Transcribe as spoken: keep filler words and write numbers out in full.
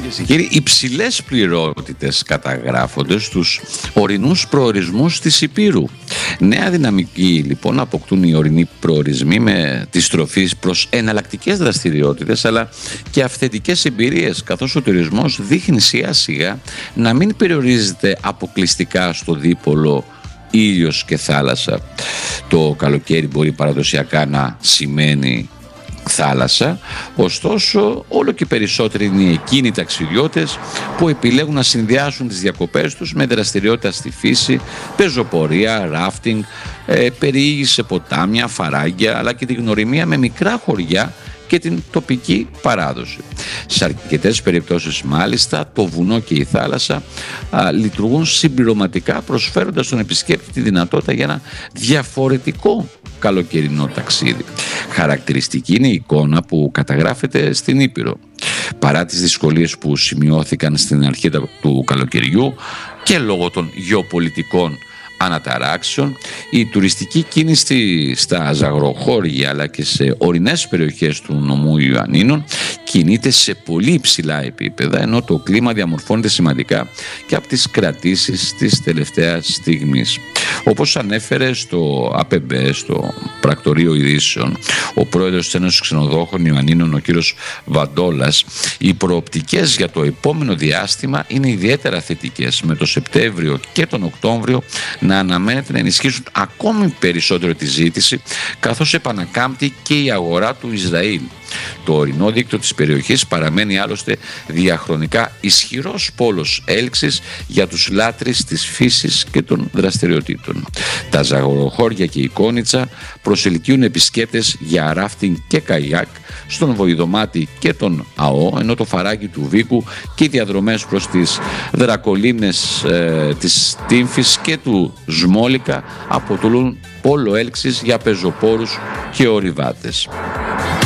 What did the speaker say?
Κυρίες και κύριοι, υψηλές πληρότητες καταγράφονται στους ορεινούς προορισμούς της Ηπείρου. Νέα δυναμική λοιπόν αποκτούν οι ορεινοί προορισμοί με τη στροφή προς εναλλακτικές δραστηριότητες αλλά και αυθεντικές εμπειρίες, καθώς ο τουρισμός δείχνει σιγά σιγά να μην περιορίζεται αποκλειστικά στο δίπολο ήλιος και θάλασσα. Το καλοκαίρι μπορεί παραδοσιακά να σημαίνει θάλασσα, ωστόσο όλο και περισσότεροι είναι εκείνοι οι ταξιδιώτες που επιλέγουν να συνδυάσουν τις διακοπές τους με δραστηριότητα στη φύση, πεζοπορία, ράφτινγκ, ε, περιήγηση σε ποτάμια, φαράγγια, αλλά και τη γνωριμία με μικρά χωριά και την τοπική παράδοση. Σε αρκετές περιπτώσεις μάλιστα το βουνό και η θάλασσα α, λειτουργούν συμπληρωματικά, προσφέροντας στον επισκέπτη τη δυνατότητα για ένα διαφορετικό καλοκαιρινό ταξίδι. Χαρακτηριστική είναι η εικόνα που καταγράφεται στην Ήπειρο. Παρά τις δυσκολίες που σημειώθηκαν στην αρχή του καλοκαιριού και λόγω των γεωπολιτικών αναταράξεων, η τουριστική κίνηση στα ζαγροχώρια αλλά και σε ορεινές περιοχές του νομού Ιωαννίνων κινείται σε πολύ υψηλά επίπεδα, ενώ το κλίμα διαμορφώνεται σημαντικά και από τις κρατήσεις της τελευταίας στιγμής. Όπως ανέφερε στο ΑΠΕΜΠΕ, στο Πρακτορείο Ειδήσεων, ο πρόεδρος της Ένωσης Ξενοδόχων Ιωαννίνων, ο κύριος Βαντόλας, οι προοπτικές για το επόμενο διάστημα είναι ιδιαίτερα θετικές, με το Σεπτέμβριο και τον Οκτώβριο να αναμένεται να ενισχύσουν ακόμη περισσότερο τη ζήτηση, καθώς επανακάμπτει και η αγορά του Ισραήλ. Το ορεινό δίκτυο της περιοχής παραμένει άλλωστε διαχρονικά ισχυρός πόλος έλξης για τους λάτρεις της φύσης και των δραστηριοτήτων. Τα ζαγοροχώρια και η Κόνιτσα προσελκύουν επισκέπτες για ράφτινγκ και καγιάκ στον Βοηδομάτη και τον ΑΟ, ενώ το φαράγγι του Βίκου και οι διαδρομές προς τις δρακολίμνες ε, της Τύμφης και του Σμόλικα αποτελούν πόλο έλξης για πεζοπόρους και ορειβάτες.